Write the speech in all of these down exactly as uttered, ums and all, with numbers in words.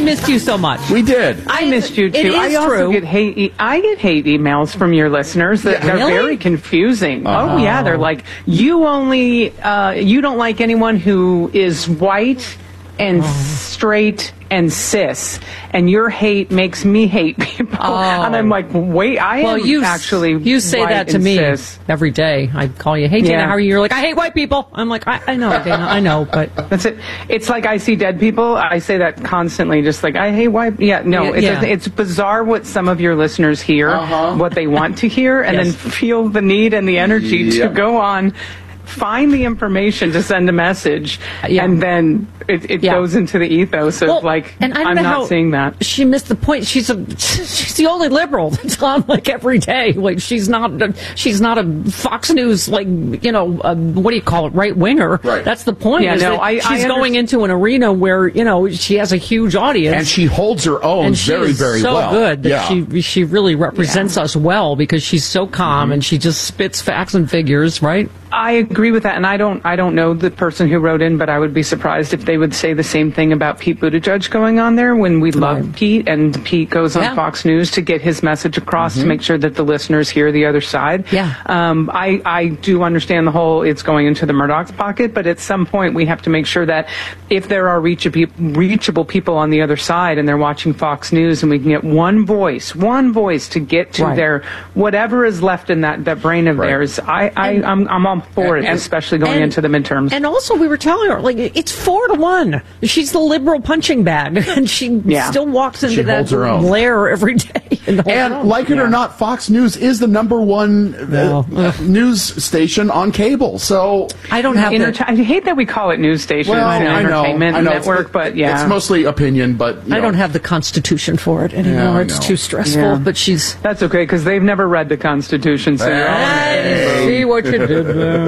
missed you so much. We did. I missed you too. It is I also true. get hate. E- I get hate emails from your listeners that Yeah. they're Really? very confusing. Uh-huh. Oh yeah, they're like, you only, uh, you don't like anyone who is white and straight and cis, and your hate makes me hate people. Oh. And I'm like, wait, I Well, am you actually you say white that to and me cis. every day. I call you, hey Dana, Yeah. how are you? You're like, I hate white people. I'm like, I, I know, Dana, I know, but That's it. It's like I see dead people. I say that constantly, just like, I hate white. Yeah, no, Yeah, it's, yeah. it's bizarre what some of your listeners hear, Uh-huh. what they want to hear, and Yes. then feel the need and the energy Yep. to go on, find the information to send a message, Yeah. and then it, it Yeah. goes into the ethos of Well, like, and I don't I'm know not how seeing that. She missed the point. She's a she's the only liberal that's on like every day. Like she's not a, she's not a Fox News like you know a, what do you call it right winger. Right. That's the point. Yeah, is no, that I- I she's going underst- into an arena where you know she has a huge audience. And she holds her own and she very, is very so well. good that Yeah. she she really represents us well because she's so calm and she just spits facts and figures, right? I agree with that, and I don't I don't know the person who wrote in, but I would be surprised if they would say the same thing about Pete Buttigieg going on there when we love Right. Pete, and Pete goes on Yeah. Fox News to get his message across to make sure that the listeners hear the other side. Yeah. Um, I, I do understand the whole it's going into the Murdoch's pocket, but at some point we have to make sure that if there are reachable, reachable people on the other side and they're watching Fox News and we can get one voice, one voice to get to Right. their whatever is left in that, that brain of Right. theirs, I, I, And- I'm, I'm all for it, and- especially going And- into the midterms. And also, we were telling her, like, it's four to one. She's the liberal punching bag, and she Yeah. still walks into She that holds her own. lair every day. And, holds her And own. like it or Yeah. not, Fox News is the number one uh, Well, news station on cable. So I don't have Enterta- the, I hate that we call it news station well, and I know, entertainment I know. It's- network, but yeah. it's mostly opinion. But you I know. don't have the constitution for it anymore. Yeah, I it's know. too stressful. Yeah. But she's. That's okay, because they've never read the Constitution, so you're all I see what you did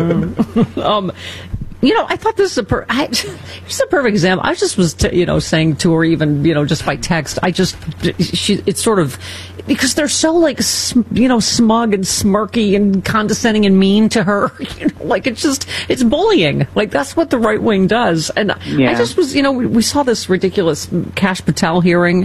there. um, you know, I thought this is a per- I, it's a perfect example. I just was, t- you know, saying to her even, you know, just by text. I just, she, it's sort of because they're so like, sm- you know, smug and smirky and condescending and mean to her. You know, like it's just, it's bullying. Like that's what the right wing does. And I Yeah. just was, you know, we, we saw this ridiculous Kash Patel hearing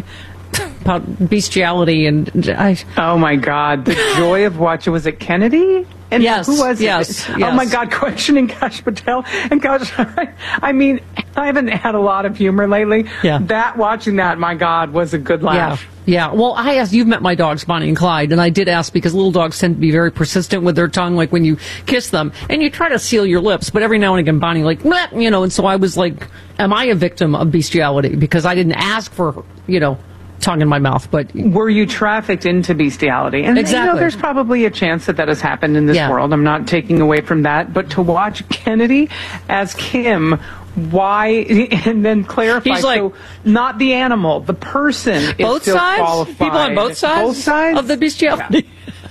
about bestiality, and I. Oh my God! The joy of watching. Was it Kennedy? And Yes, who was yes, it? yes. Oh my God! Questioning Kash Patel, and gosh, I mean, I haven't had a lot of humor lately. Yeah. That watching that, my God, was a good laugh. Yeah, yeah. Well, I asked, you've met my dogs, Bonnie and Clyde, and I did ask because little dogs tend to be very persistent with their tongue, like when you kiss them, and you try to seal your lips, but every now and again, Bonnie, like, meh, you know, and so I was like, am I a victim of bestiality? Because I didn't ask for, you know, tongue in my mouth, but Were you trafficked into bestiality? And you Exactly. know, there's probably a chance that that has happened in this Yeah. world. I'm not taking away from that, but to watch Kennedy as Kim, why, and then clarify, He's like- so not the animal, the person is both still sides? qualified. People on both sides? Both sides? of the bestiality?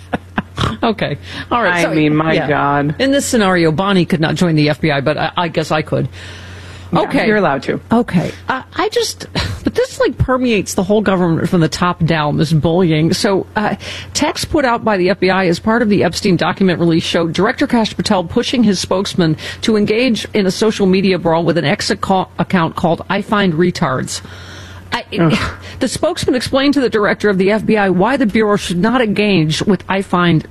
Okay. All right. I mean, my God. In this scenario, Bonnie could not join the F B I, but I, I guess I could. Yeah, Okay. you're allowed to. Okay. Uh, I just, but this like permeates the whole government from the top down, this bullying. So, uh, text put out by the F B I as part of the Epstein document release showed Director Kash Patel pushing his spokesman to engage in a social media brawl with an ex account called I Find Retards. I, the spokesman explained to the director of the F B I why the Bureau should not engage with I Find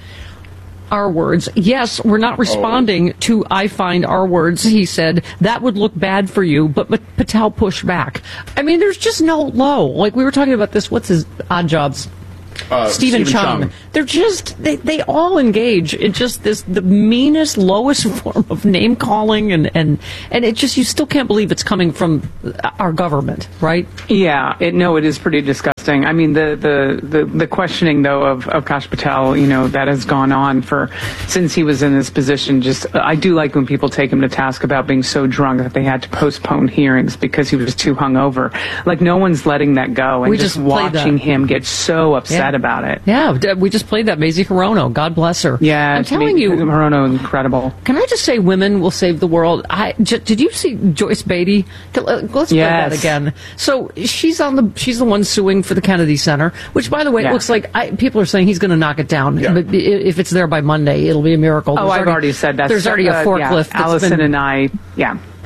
our words. Yes, we're not responding to I find our words, he said. That would look bad for you, but, but Patel pushed back. I mean, there's just no low. Like, we were talking about this, what's his odd jobs? Uh, Stephen, Stephen Chung. Chung. They're just, they, they all engage in just this, the meanest, lowest form of name calling, and, and, and it just, you still can't believe it's coming from our government, right? Yeah, it, no, it is pretty disgusting. I mean, the, the, the, the questioning, though, of, of Kash Patel, you know, that has gone on for, since he was in this position, just, I do like when people take him to task about being so drunk that they had to postpone hearings because he was too hungover. Like, no one's letting that go, and We just, just played watching that. him get so upset Yeah. about it. Yeah, d- we just played that. Maisie Hirono, God bless her. Yeah, I'm to telling me, you, Hirono, incredible. can I just say women will save the world? I, j- did you see Joyce Beatty? Let's play that Yes. again. So she's on the she's the one suing for the Kennedy Center, which, by the way, Yeah. it looks like I, people are saying he's going to knock it down. Yeah. But i- if it's there by Monday, it'll be a miracle. Oh, There's I've already said that. There's already a Uh, forklift. yeah, that's Allison been, and I, yeah.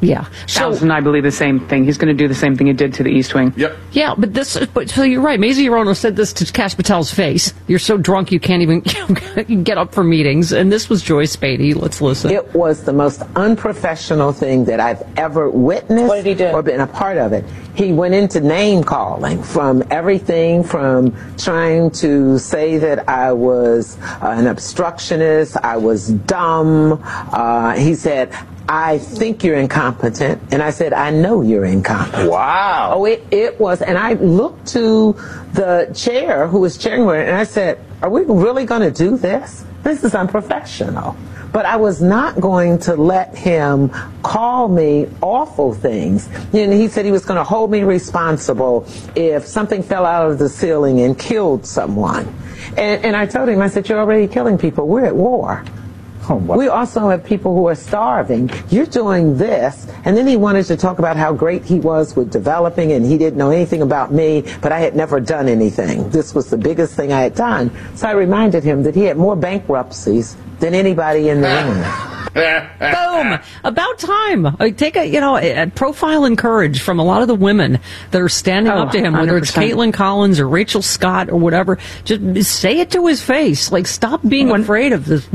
Yeah. So, Allison and I believe the same thing. He's going to do the same thing he did to the East Wing. Yep. Yeah, but this, but so you're right. Maisie Hirono said this to Kash Patel's face. You're so drunk you can't even get up for meetings. And this was Joyce Beatty. Let's listen. It was the most unprofessional thing that I've ever witnessed What did he do? or been a part of it. He went into name calling from everything from trying to say that I was uh, an obstructionist, I was dumb. Uh, he said, I think you're incompetent. And I said, I know you're incompetent. Wow. Oh, it, it was. And I looked to the chair who was chairing it, and I said, are we really going to do this? This is unprofessional. But I was not going to let him call me awful things. And he said he was going to hold me responsible if something fell out of the ceiling and killed someone. And, and I told him, I said, you're already killing people. We're at war. Oh, wow. We also have people who are starving. You're doing this. And then he wanted to talk about how great he was with developing, and he didn't know anything about me, but I had never done anything. This was the biggest thing I had done. So I reminded him that he had more bankruptcies than anybody in the room. Boom! About time. Uh, Take a, you know, a, a profile and courage from a lot of the women that are standing Oh, up to him, whether it's one hundred percent. Caitlin Collins or Rachel Scott or whatever. Just say it to his face. Like, stop being One- afraid of this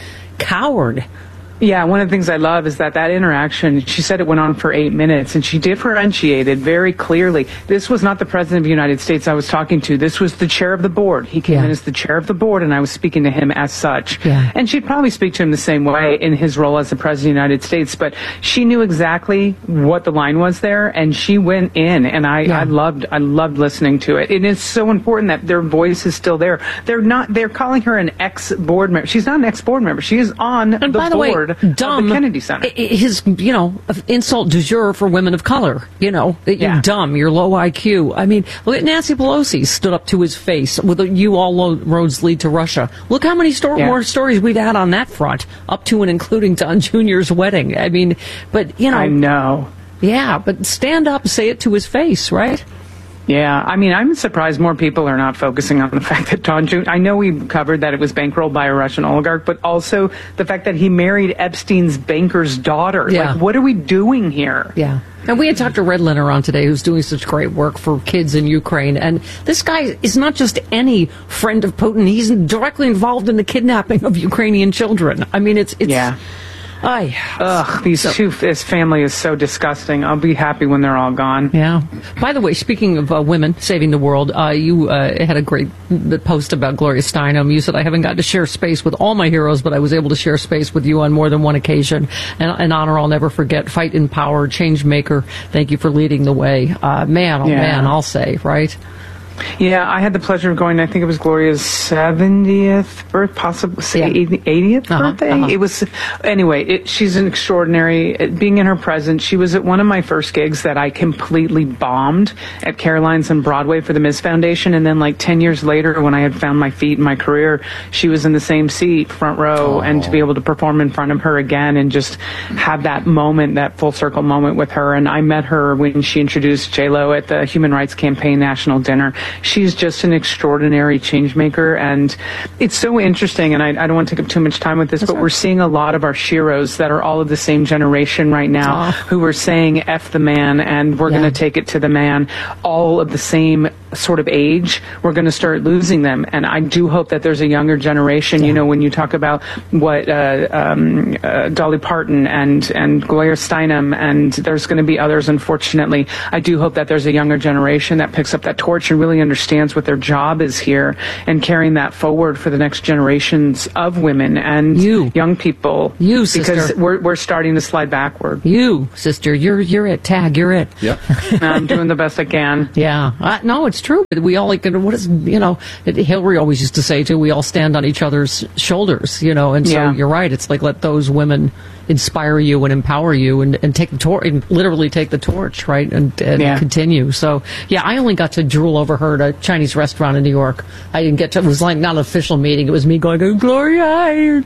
coward. Yeah, one of the things I love is that that interaction, she said it went on for eight minutes, and she differentiated very clearly. This was not the President of the United States I was talking to. This was the chair of the board. He came Yeah. in as the chair of the board, and I was speaking to him as such. Yeah. And she'd probably speak to him the same way in his role as the President of the United States, but she knew exactly what the line was there, and she went in, and I, Yeah. I loved I loved listening to it. It is so important that their voice is still there. They're not, they're calling her an ex-board member. She's not an ex-board member. She is on And the by the board way, dumb. of the Kennedy Center. i- i- His, you know, insult du jour for women of color. You know, that you're Yeah. dumb, you're low I Q. I mean, look at Nancy Pelosi stood up to his face with a, you all lo- roads lead to Russia. Look how many sto- Yeah. more stories we've had on that front, up to and including Don Junior's wedding. I mean, but, you know. I know. Yeah, but stand up, say it to his face, right? Yeah, I mean, I'm surprised more people are not focusing on the fact that Don Junior I know we covered that it was bankrolled by a Russian oligarch, but also the fact that he married Epstein's banker's daughter. Yeah. Like, what are we doing here? Yeah. And we had Doctor Redliner on today, who's doing such great work for kids in Ukraine. And this guy is not just any friend of Putin. He's directly involved in the kidnapping of Ukrainian children. I mean, it's... it's Yeah. Aye. Ugh, these So- two, this family is so disgusting. I'll be happy when they're all gone. Yeah. By the way, speaking of uh, women saving the world, uh, you uh, had a great post about Gloria Steinem. You said, I haven't gotten to share space with all my heroes, but I was able to share space with you on more than one occasion. And an honor I'll never forget. Fight in power, change maker. Thank you for leading the way. Uh, man, oh Yeah. man, I'll say, right? Yeah, I had the pleasure of going. I think it was Gloria's seventieth birth, possibly Yeah. eightieth Uh-huh, birthday. uh-huh. It was anyway. It, she's an extraordinary. it- Being in her presence, she was at one of my first gigs that I completely bombed at Caroline's on Broadway for the Miz Foundation, and then like ten years later, when I had found my feet in my career, she was in the same seat, front row, and to be able to perform in front of her again and just have that moment, that full circle moment with her. And I met her when she introduced J Lo at the Human Rights Campaign National Dinner. She's just an extraordinary change maker, and it's so interesting, and I, I don't want to take up too much time with this, but we're seeing a lot of our sheroes that are all of the same generation right now who are saying F the man, and we're Yeah. going to take it to the man, all of the same sort of age. We're going to start losing them, and I do hope that there's a younger generation. You know, when you talk about what uh, um, uh, Dolly Parton and, and Gloria Steinem, and there's going to be others, unfortunately, I do hope that there's a younger generation that picks up that torch and really understands what their job is here and carrying that forward for the next generations of women and You. young people. You, because sister. we're we're starting to slide backward. You, sister, you're you're it. Tag, you're it. Yep. I'm doing the best I can. Yeah, uh, no, it's true. We all like, what is, you know, Hillary always used to say too, we all stand on each other's shoulders, you know, and so Yeah. you're right. It's like, let those women inspire you and empower you and, and take the torch, and literally take the torch, right, and, and Yeah. continue. So, yeah, I only got to drool over her at a Chinese restaurant in New York. I didn't get to, it was like not an official meeting. It was me going, oh, Gloria, hi.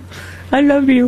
I love you.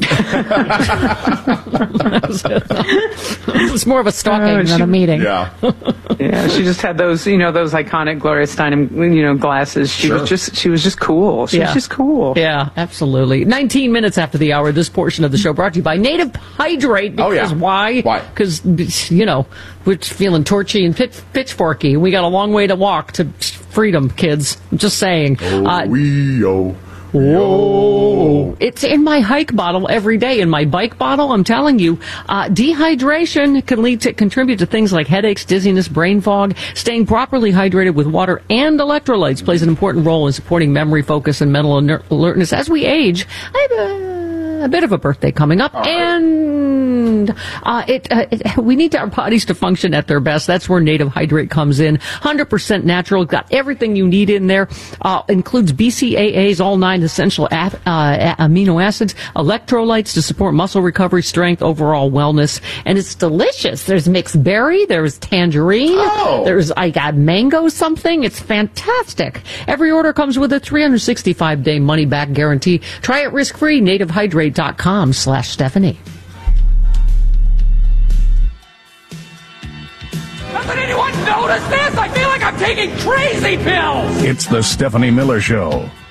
It's more of a stalking Oh, than she- a meeting. Yeah. Yeah, she just had those, you know, those iconic Gloria Steinem, you know, glasses. She Sure. was just, she was just cool. She Yeah. was just cool. Yeah, absolutely. nineteen minutes after the hour, this portion of the show brought to you by Native Hydrate. Because Oh, yeah. why? Why? Because, you know, we're feeling torchy and pitch, pitchforky. We got a long way to walk to freedom, kids. I'm just saying. Oh, Uh, wee, oh. Whoa. It's in my hike bottle every day. In my bike bottle, I'm telling you, uh, dehydration can lead to contribute to things like headaches, dizziness, brain fog. Staying properly hydrated with water and electrolytes plays an important role in supporting memory, focus, and mental alert- alertness as we age. I have a, a bit of a birthday coming up, right. and uh, it, uh, it we need our bodies to function at their best. That's where Native Hydrate comes in. one hundred percent natural, got everything you need in there. Uh, includes B C A As, all nine essential a- uh, amino acids, electrolytes to support muscle recovery, strength, overall wellness, and it's delicious. There's mixed berry, there's tangerine, Oh. there's I got mango something. It's fantastic. Every order comes with a three hundred sixty-five day money back guarantee. Try it risk free. native hydrate dot com slash Stephanie. Doesn't anyone notice this? I feel like I'm taking crazy pills! It's the Stephanie Miller Show.